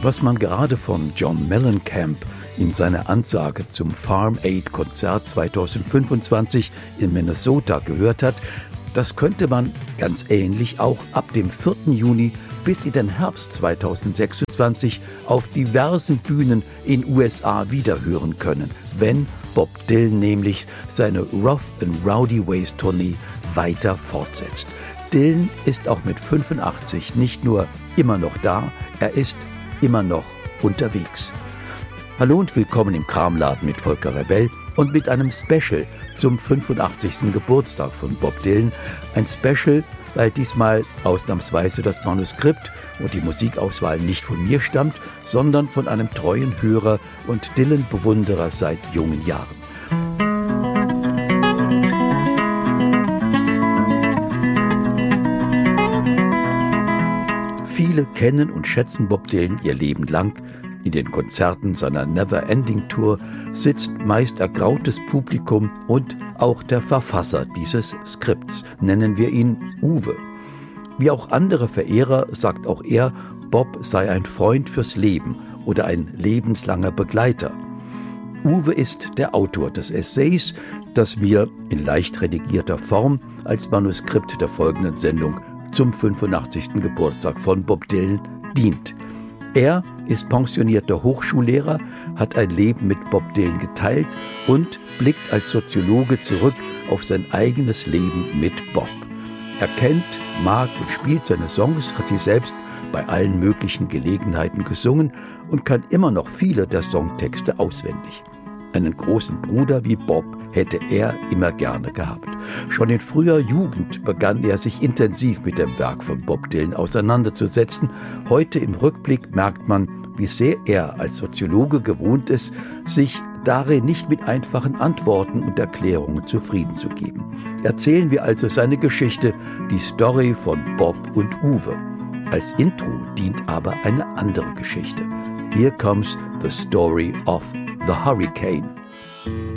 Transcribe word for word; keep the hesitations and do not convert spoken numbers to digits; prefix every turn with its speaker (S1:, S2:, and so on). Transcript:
S1: Was man gerade von John Mellencamp in seiner Ansage zum Farm Aid Konzert zweitausendfünfundzwanzig in Minnesota gehört hat, das könnte man ganz ähnlich auch ab dem vierten Juni bis in den Herbst zweitausendsechsundzwanzig auf diversen Bühnen in U S A wiederhören können, wenn Bob Dylan nämlich seine Rough and Rowdy Ways Tournee weiter fortsetzt. Dylan ist auch mit fünfundachtzig nicht nur immer noch da, er ist immer noch unterwegs. Hallo und willkommen im Kramladen mit Volker Rebell und mit einem Special zum fünfundachtzigsten Geburtstag von Bob Dylan. Ein Special, weil diesmal ausnahmsweise das Manuskript und die Musikauswahl nicht von mir stammt, sondern von einem treuen Hörer und Dylan-Bewunderer seit jungen Jahren. Viele kennen und schätzen Bob Dylan ihr Leben lang. In den Konzerten seiner Never-Ending Tour sitzt meist ergrautes Publikum und auch der Verfasser dieses Skripts, nennen wir ihn Uwe. Wie auch andere Verehrer sagt auch er, Bob sei ein Freund fürs Leben oder ein lebenslanger Begleiter. Uwe ist der Autor des Essays, das mir in leicht redigierter Form als Manuskript der folgenden Sendung zum fünfundachtzigsten Geburtstag von Bob Dylan dient. Er ist pensionierter Hochschullehrer, hat ein Leben mit Bob Dylan geteilt und blickt als Soziologe zurück auf sein eigenes Leben mit Bob. Er kennt, mag und spielt seine Songs, hat sie selbst bei allen möglichen Gelegenheiten gesungen und kann immer noch viele der Songtexte auswendig. Einen großen Bruder wie Bob hätte er immer gerne gehabt. Schon in früher Jugend begann er sich intensiv mit dem Werk von Bob Dylan auseinanderzusetzen. Heute im Rückblick merkt man, wie sehr er als Soziologe gewohnt ist, sich darin nicht mit einfachen Antworten und Erklärungen zufrieden zu geben. Erzählen wir also seine Geschichte, die Story von Bob und Uwe. Als Intro dient aber eine andere Geschichte. Here comes the story of the hurricane.